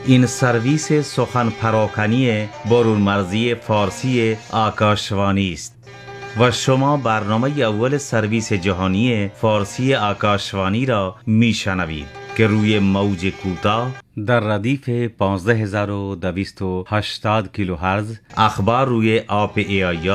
این سرویس سخن پراکنی برون مرزی فارسی آکاشوانی است و شما برنامه اول سرویس جهانی فارسی آکاشوانی را میشنوید که روی موج کوتاه در ردیف 15280 کیلوهرتز اخبار روی آپ ای